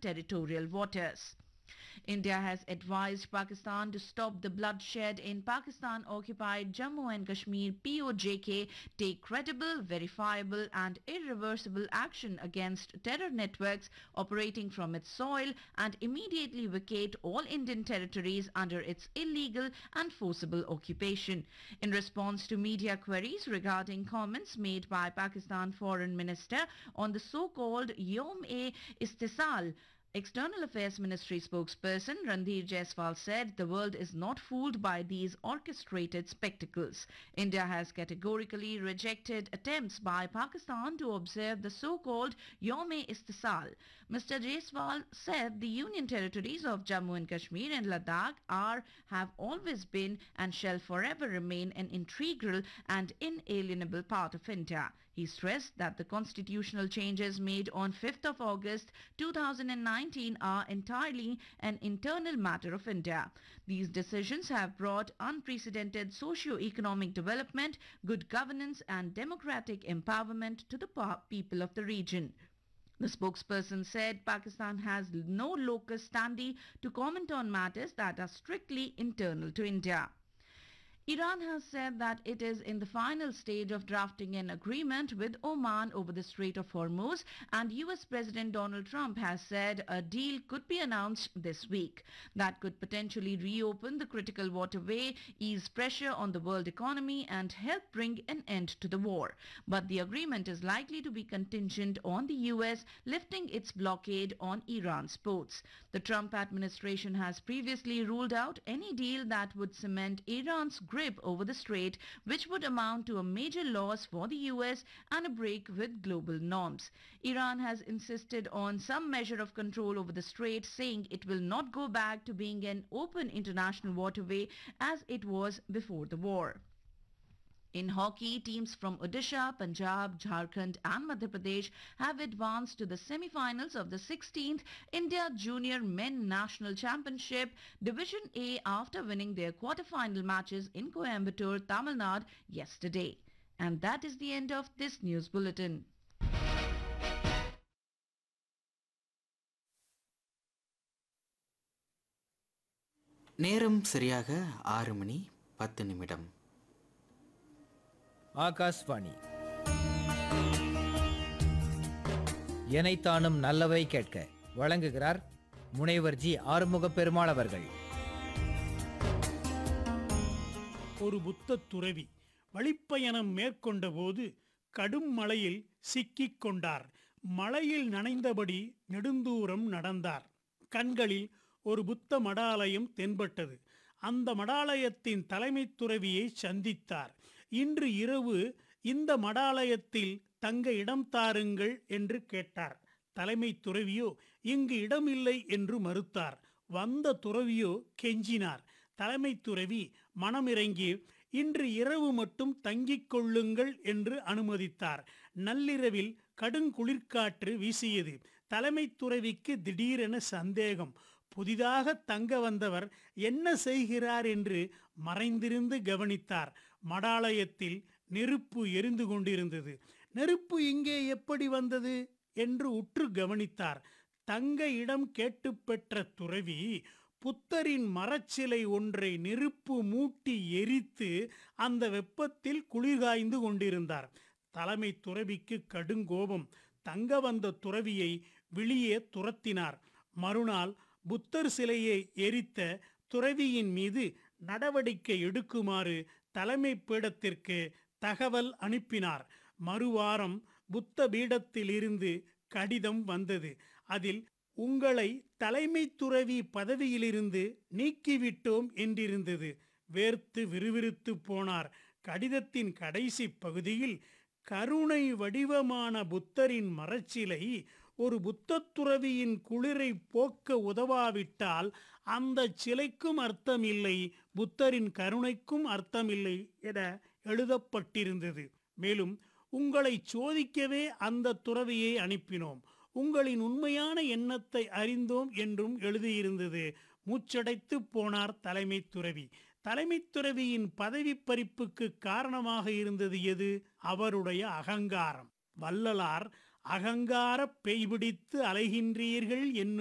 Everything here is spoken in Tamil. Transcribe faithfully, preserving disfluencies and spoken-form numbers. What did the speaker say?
territorial waters. India has advised Pakistan to stop the bloodshed in Pakistan-occupied Jammu and Kashmir. P O J K take credible, verifiable and irreversible action against terror networks operating from its soil and immediately vacate all Indian territories under its illegal and forcible occupation. In response to media queries regarding comments made by Pakistan Foreign Minister on the so-called Yom-e-Istisal, External Affairs Ministry spokesperson Randhir Jaiswal said the world is not fooled by these orchestrated spectacles. India has categorically rejected attempts by Pakistan to observe the so-called Yom-e-Istisal. Mister Jaiswal said the Union territories of Jammu and Kashmir and Ladakh are, have always been and shall forever remain an integral and inalienable part of India. He stressed that the constitutional changes made on fifth of August two thousand nine are entirely an internal matter of India. These decisions have brought unprecedented socio-economic development, good governance and democratic empowerment to the people of the region. The spokesperson said Pakistan has no locus standi to comment on matters that are strictly internal to India. Iran has said that it is in the final stage of drafting an agreement with Oman over the Strait of Hormuz, and U S President Donald Trump has said a deal could be announced this week. That could potentially reopen the critical waterway, ease pressure on the world economy and help bring an end to the war. But the agreement is likely to be contingent on the U S lifting its blockade on Iran's ports. The Trump administration has previously ruled out any deal that would cement Iran's grip over the strait, which would amount to a major loss for the U S and a break with global norms. Iran has insisted on some measure of control over the strait, saying it will not go back to being an open international waterway as it was before the war. In hockey, teams from Odisha, Punjab, Jharkhand and Madhya Pradesh have advanced to the semi-finals of the sixteenth India Junior Men National Championship Division A after winning their quarter-final matches in Coimbatore, Tamil Nadu yesterday. And that is the end of this news bulletin. நேரம் சரியாக ஆறு மணி பத்து நிமிடம். ஆகாஷ்வாணி எனைத்தானும் நல்லவை கேட்க வழங்குகிறார் முனைவர் ஜி ஆறுமுக பெருமாள் அவர்கள். ஒரு புத்த துறவி வழிப்பயணம் மேற்கொண்ட போது கடும் மழையில் சிக்கிக் கொண்டார். மழையில் நனைந்தபடி நெடுந்தூரம் நடந்தார். கண்களில் ஒரு புத்த மடாலயம் தென்பட்டது. அந்த மடாலயத்தின் தலைமை துறவியை சந்தித்தார். இன்று இரவு இந்த மடாலயத்தில் தங்க இடம் தாருங்கள் என்று கேட்டார். தலைமை துறவியோ இங்கு இடமில்லை என்று மறுத்தார். வந்த துறவியோ கெஞ்சினார். தலைமை துறவி மனமிறங்கி இன்று இரவு மட்டும் தங்கிக் கொள்ளுங்கள் என்று அனுமதித்தார். நள்ளிரவில் கடுங்குளிர்காற்று வீசியது. தலைமை துறவிக்கு திடீரென சந்தேகம். புதிதாக தங்க வந்தவர் என்ன செய்கிறார் என்று மறைந்திருந்து கவனித்தார். மடாலயத்தில் நெருப்பு எரிந்து கொண்டிருந்தது. நெருப்பு இங்கே எப்படி வந்தது என்று உற்று கவனித்தார். தங்க இடம் கேட்டு பெற்ற துறவி புத்தரின் மரச்சிலை ஒன்றை நெருப்பு மூட்டி எரித்து அந்த வெப்பத்தில் குளிர்காய்ந்து கொண்டிருந்தார். தலைமை துறவிக்கு கடுங்கோபம். தங்க வந்த துறவியை வெளியே துரத்தினார். மறுநாள் புத்தர் சிலையை எரித்த துறவியின் மீது நடவடிக்கை எடுக்குமாறு தலைமை பீடத்திற்கு தகவல் அனுப்பினார். மறுவாரம் புத்த பீடத்தில் இருந்து கடிதம் வந்தது. அதில் உங்களை தலைமை துறவி பதவியிலிருந்து நீக்கிவிட்டோம் என்றிருந்தது. வேர்த்து விறுவிறுத்து போனார். கடிதத்தின் கடைசி பகுதியில் கருணை வடிவமான புத்தரின் மரச்சிலை ஒரு புத்த துறவியின் குளிரை போக்க உதவாவிட்டால் அந்த சிலைக்கும் அர்த்தமில்லை, புத்தரின் கருணைக்கும் அர்த்தமில்லை என எழுதப்பட்டிருந்தது. மேலும் உங்களை சோதிக்கவே அந்த துறவியை அனுப்பினோம், உங்களின் உண்மையான எண்ணத்தை அறிந்தோம் என்றும் எழுதியிருந்தது. மூச்சடைத்து போனார் தலைமை துறவி. தலைமை துறவியின் பதவி பறிப்புக்கு காரணமாக இருந்தது எது? அவருடைய அகங்காரம். வள்ளலார் அகங்கார பேய்பிடித்து அலைகின்றீர்கள் என்னும்